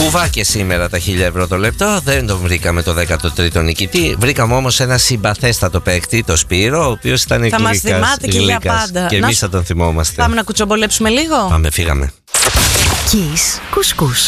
Κουβάκια σήμερα τα 1.000 ευρώ το λεπτό. Δεν τον βρήκαμε το 13ο νικητή. Βρήκαμε όμως ένα συμπαθέστατο παίκτη, το Σπύρο, ο οποίος ήταν γλύκας. Θα μας θυμάται και για πάντα. Και εμείς θα τον θυμόμαστε. Πάμε να κουτσομπολέψουμε λίγο. Πάμε, φύγαμε. Kiss Couscous.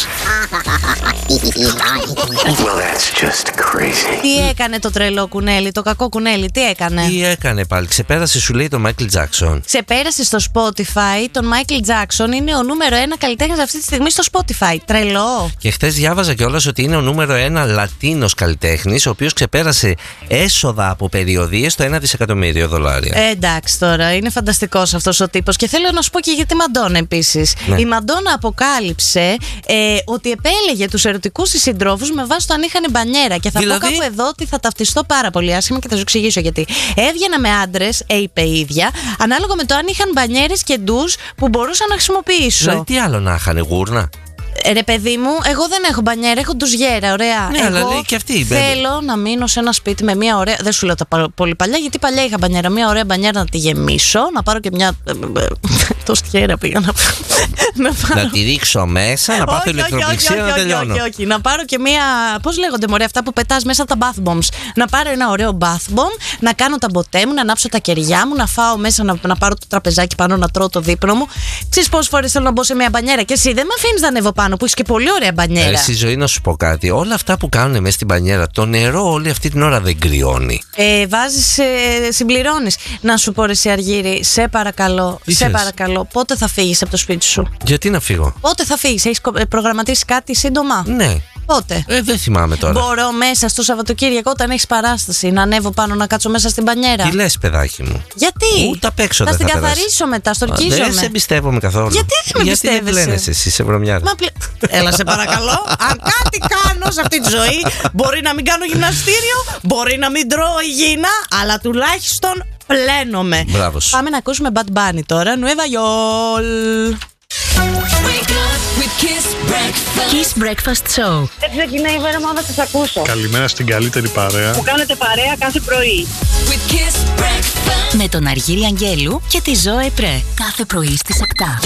Well, that's just crazy. Τι έκανε το τρελό κουνέλι, το κακό κουνέλι, τι έκανε? Τι έκανε πάλι, ξεπέρασε σου λέει τον Μάικλ Τζάκσον. Ξεπέρασε στο Spotify τον Μάικλ Τζάκσον, είναι ο νούμερο 1 καλλιτέχνης αυτή τη στιγμή στο Spotify. Τρελό. Και χθες διάβαζα κιόλας ότι είναι ο νούμερο 1 Λατίνος καλλιτέχνης, ο οποίος ξεπέρασε έσοδα από περιοδίες το $1 δισεκατομμύριο. Εντάξει τώρα, είναι φανταστικός αυτός ο τύπος. Και θέλω να σου πω και για τη Μαντόνα επίσης. Ναι. Η Μαντόνα αποκάλυψε ότι επέλεγε τους ερωτικούς της συντρόφους με βάση το αν είχαν μπανιέρα. Και θα πω κάπου εδώ ότι θα ταυτιστώ πάρα πολύ άσχημα και θα σου εξηγήσω γιατί. Έβγαινα με άντρες, είπε η ίδια, ανάλογα με το αν είχαν μπανιέρες και ντους που μπορούσα να χρησιμοποιήσω. Δηλαδή τι άλλο να είχαν, γούρνα? Ρε παιδί μου, εγώ δεν έχω μπανιέρα, έχω ντουζιέρα, ωραία. Ναι, εγώ αλλά λέει και αυτή. θέλω να μείνω σε ένα σπίτι με μια ωραία. Δεν σου λέω τα πολύ παλιά, γιατί παλιά είχα μπανιέρα. Μια ωραία μπανιέρα να τη γεμίσω, να πάρω και μια. Το στιέρα πήγα να πάρω. Να τη ρίξω μέσα, να πάθω ηλεκτροπληξία, να τελειώνω. Όχι. Να πάρω και μια. Πώς λέγονται, μωρέ, αυτά που πετάς μέσα τα bath bombs. Να πάρω ένα ωραίο bath bomb, να κάνω τα μποτέ μου, να ανάψω τα κεριά μου, να φάω μέσα, να πάρω το τραπεζάκι πάνω, να τρώω το δείπνο μου. Ξέρεις πόσες φορές θέλω να μπω σε μια μπανιέρα και εσύ δεν με αφήνεις να ανέβω πάνω που είσαι και πολύ ωραία μπανιέρα. Στη ζωή να σου πω κάτι. Όλα αυτά που κάνουν μέσα στην μπανιέρα, το νερό όλη αυτή την ώρα δεν κρυώνει. Βάζεις, συμπληρώνεις. Να σου πω ρε εσύ Αργύρη, σε παρακαλώ, πότε θα φύγεις από το σπίτι σου? Γιατί να φύγω? Πότε θα φύγεις, έχεις προγραμματίσει κάτι σύντομα? Ναι. Πότε? Δεν θυμάμαι τώρα. Μπορώ μέσα στο Σαββατοκύριακο όταν έχεις παράσταση να ανέβω πάνω να κάτσω μέσα στην μπανιέρα? Τι λες, παιδάκι μου? Γιατί? Ούτε απ' έξω δεν θα θα την περάσει. καθαρίσω μετά, στορκίζομαι. Δεν σε εμπιστεύομαι καθόλου. Γιατί δεν με Γιατί δεν πιστεύεσαι? πλένεσαι εσύ, σε βρωμιάρα. Έλα σε παρακαλώ. Αν κάτι κάνω σε αυτή τη ζωή, μπορεί να μην κάνω γυμναστήριο, μπορεί να μην τρώω υγιεινά, αλλά τουλάχιστον πλένομαι. Μπράβο σου. Πάμε να ακούσουμε Bad Bunny τώρα. Nueva York. Kiss Breakfast Show. Έτσι ξεκινάει η εβδομάδα, σας ακούσω. Καλημέρα στην καλύτερη παρέα. Που κάνετε παρέα κάθε πρωί. Με τον Αργύρη Αγγέλου και τη Ζώε Πρέ. Κάθε πρωί στις 7.